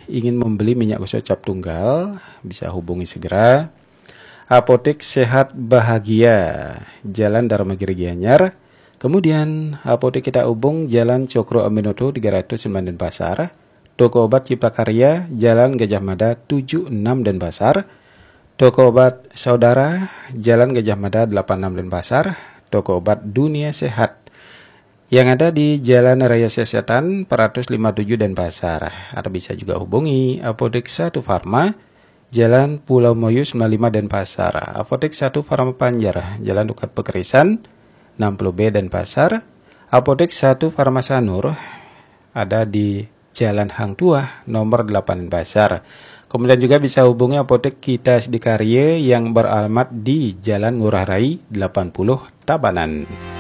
ingin membeli minyak gosok cap tunggal, bisa hubungi segera. Apotek Sehat Bahagia, Jalan Dharmagiri Gianyar. Kemudian Apotek Kita Ubung, Jalan Cokro Aminoto 309 Denpasar. Toko Obat Cipta Karya, Jalan Gajah Mada 76 Denpasar. Toko Obat Saudara, Jalan Gajah Mada 86 Denpasar. Toko Obat Dunia Sehat yang ada di Jalan Raya Kesehatan 457 Denpasar. Atau bisa juga hubungi Apotek 1 Farma, Jalan Pulau Moyu 95 Denpasar. Apotek 1 Farma Panjar, Jalan Dukat Pekerisan 60B Denpasar. Apotek 1 Farma Sanur ada di Jalan Hang Tuah nomor 8 Denpasar. Kemudian juga bisa hubungi Apotek Kita Dikarya yang beralamat di Jalan Ngurah Rai 80 Tabanan.